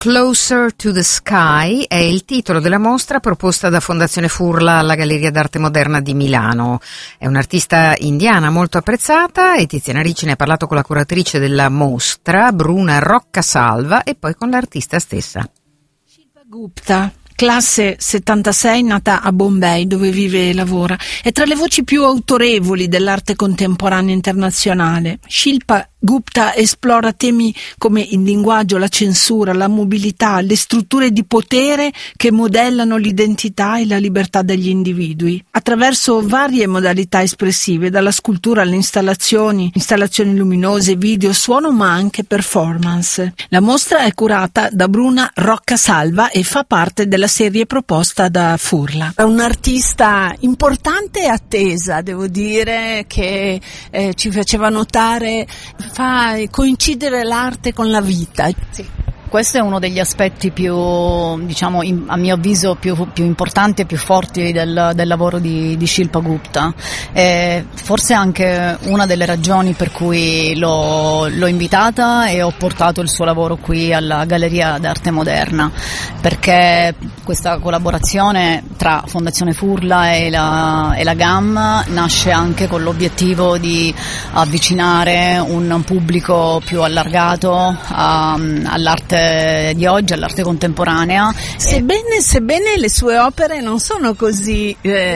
Closer to the Sky è il titolo della mostra proposta da Fondazione Furla alla Galleria d'Arte Moderna di Milano. È un'artista indiana molto apprezzata e Tiziana Ricci ne ha parlato con la curatrice della mostra, Bruna Roccasalva, e poi con l'artista stessa. Shilpa Gupta, classe 76, nata a Bombay, dove vive e lavora. È tra le voci più autorevoli dell'arte contemporanea internazionale. Shilpa Gupta esplora temi come il linguaggio, la censura, la mobilità, le strutture di potere che modellano l'identità e la libertà degli individui, attraverso varie modalità espressive, dalla scultura alle installazioni luminose, video, suono, ma anche performance. La mostra è curata da Bruna Roccasalva e fa parte della serie proposta da Furla. È un'artista importante e attesa, devo dire, che ci faceva notare, fa coincidere l'arte con la vita. Sì. Questo è uno degli aspetti più, diciamo, a mio avviso più importanti e più forti del lavoro di Shilpa Gupta. Forse anche una delle ragioni per cui l'ho invitata e ho portato il suo lavoro qui alla Galleria d'Arte Moderna, perché questa collaborazione tra Fondazione Furla e la GAM nasce anche con l'obiettivo di avvicinare un pubblico più allargato all'arte di oggi, all'arte contemporanea. Sebbene le sue opere non sono così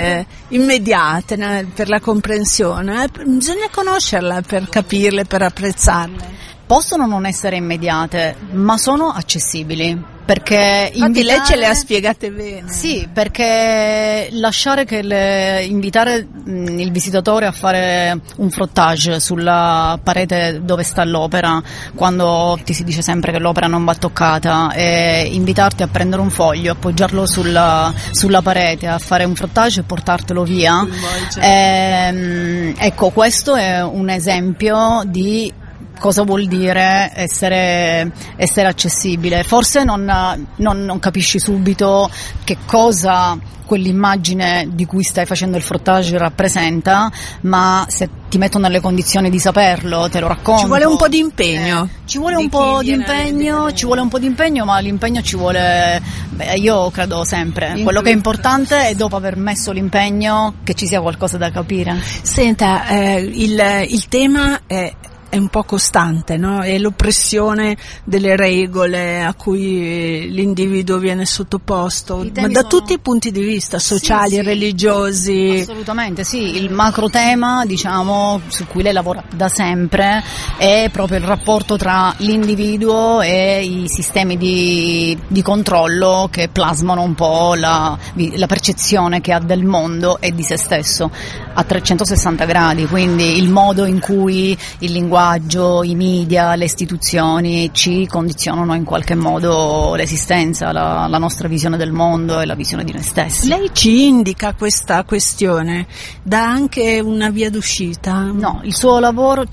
immediate per la comprensione, bisogna conoscerla per capirle, per apprezzarle. Possono non essere immediate, ma sono accessibili. Perché lei ce le ha spiegate bene. Sì, perché invitare il visitatore a fare un frottage sulla parete dove sta l'opera, quando ti si dice sempre che l'opera non va toccata, e invitarti a prendere un foglio, appoggiarlo sulla parete, a fare un frottage e portartelo via. Ecco, questo è un esempio di cosa vuol dire essere accessibile. Forse non capisci subito che cosa quell'immagine di cui stai facendo il frottage rappresenta, ma se ti metto nelle condizioni di saperlo, te lo racconto. Ci vuole un po' di impegno. Ci vuole un po' di impegno, ma l'impegno ci vuole, io credo sempre. Quello che è importante è, dopo aver messo l'impegno, che ci sia qualcosa da capire. Senta, il tema è un po' costante, no? È l'oppressione delle regole a cui l'individuo viene sottoposto, ma da tutti i punti di vista, sociali, religiosi. Assolutamente, sì. Il macro tema, diciamo, su cui lei lavora da sempre è proprio il rapporto tra l'individuo e i sistemi di controllo che plasmano un po' la percezione che ha del mondo e di se stesso a 360 gradi, quindi il modo in cui il linguaggio, i media, le istituzioni ci condizionano in qualche modo l'esistenza, la nostra visione del mondo e la visione di noi stessi. Lei ci indica questa questione, dà anche una via d'uscita? No, il suo lavoro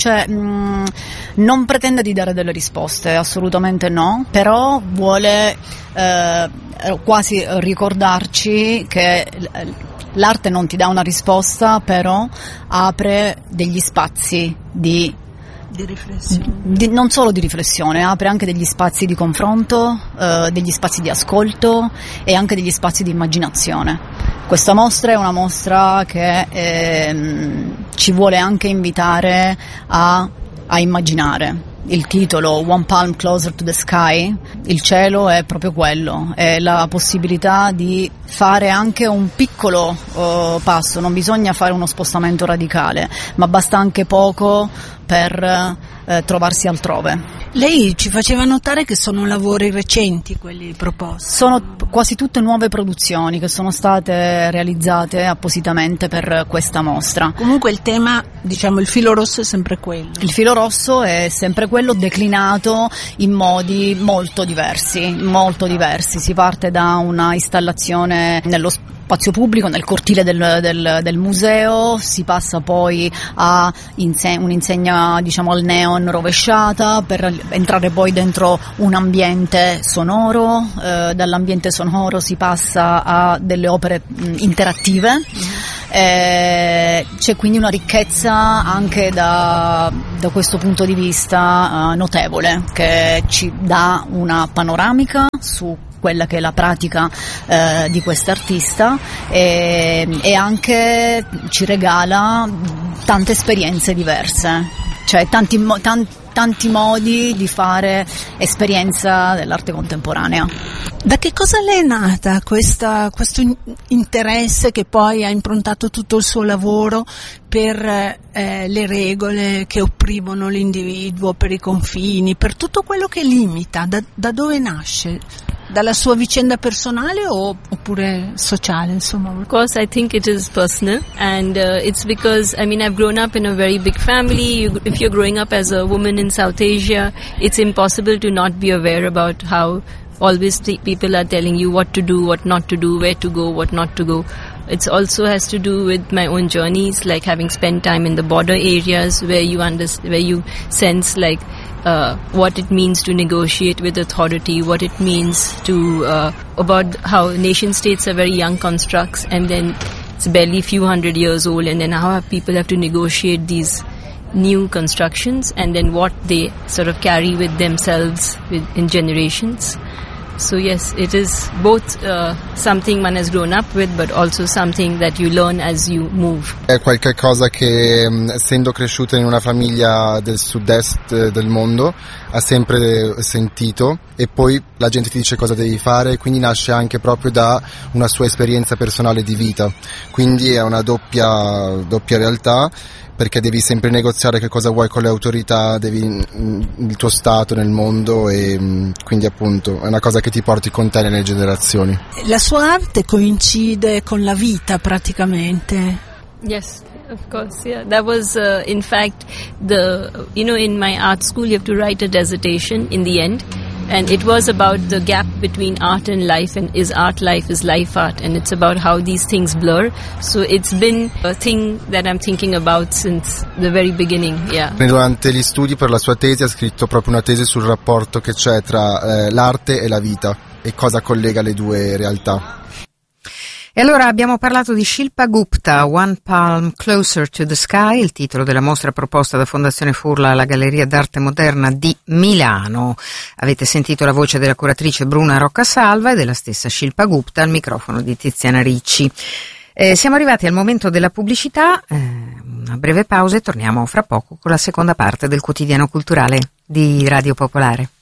non pretende di dare delle risposte, assolutamente no, però vuole quasi ricordarci che l'arte non ti dà una risposta, però apre degli spazi di riflessione. Non solo di riflessione, apre anche degli spazi di confronto, degli spazi di ascolto e anche degli spazi di immaginazione. Questa mostra è una mostra che ci vuole anche invitare a immaginare. Il titolo One Palm Closer to the Sky, il cielo è proprio quello, è la possibilità di fare anche un piccolo passo, non bisogna fare uno spostamento radicale, ma basta anche poco per trovarsi altrove. Lei ci faceva notare che sono lavori recenti quelli proposti. Sono quasi tutte nuove produzioni che sono state realizzate appositamente per questa mostra. Comunque il tema, diciamo, il filo rosso è sempre quello. Il filo rosso è sempre quello, declinato in modi molto diversi. Si parte da una installazione nello spazio pubblico, nel cortile del museo, si passa poi a un'insegna, diciamo, al neon rovesciata, per entrare poi dentro un ambiente sonoro, dall'ambiente sonoro si passa a delle opere interattive, C'è quindi una ricchezza anche da questo punto di vista notevole, che ci dà una panoramica su quella che è la pratica di quest'artista e anche ci regala tante esperienze diverse, cioè tanti modi di fare esperienza dell'arte contemporanea. Da che cosa le è nata questo interesse che poi ha improntato tutto il suo lavoro per le regole che opprimono l'individuo, per i confini, per tutto quello che limita? Da dove nasce? Dalla sua vicenda personale oppure sociale, insomma? Of course, I think it is personal, and it's because, I mean, I've grown up in a very big family. If you're growing up as a woman in South Asia, it's impossible to not be aware about how always people are telling you what to do, what not to do, where to go, what not to go. It also has to do with my own journeys, like having spent time in the border areas where you sense like what it means to negotiate with authority, what it means to about how nation states are very young constructs, and then it's barely a few hundred years old, and then how people have to negotiate these new constructions, and then what they sort of carry with themselves in generations. So yes, it is both something one has grown up with, but also something that you learn as you move. È qualche cosa che, essendo cresciuta in una famiglia del sud-est del mondo, ha sempre sentito, e poi la gente ti dice cosa devi fare, quindi nasce anche proprio da una sua esperienza personale di vita. Quindi è una doppia realtà, perché devi sempre negoziare che cosa vuoi con le autorità, il tuo stato nel mondo, e quindi appunto è una cosa che ti porti con te nelle generazioni. La sua arte coincide con la vita praticamente. Yes, of course, yeah. That was in fact in my art school you have to write a dissertation in the end. And it was about the gap between art and life, and is art life, is life art, and it's about how these things blur. So it's been a thing that I'm thinking about since the very beginning, yeah. Durante gli studi per la sua tesi ha scritto proprio una tesi sul rapporto che c'è tra l'arte e la vita e cosa collega le due realtà. E allora abbiamo parlato di Shilpa Gupta, One Palm Closer to the Sky, il titolo della mostra proposta da Fondazione Furla alla Galleria d'Arte Moderna di Milano. Avete sentito la voce della curatrice Bruna Roccasalva e della stessa Shilpa Gupta al microfono di Tiziana Ricci. Siamo arrivati al momento della pubblicità, una breve pausa e torniamo fra poco con la seconda parte del quotidiano culturale di Radio Popolare.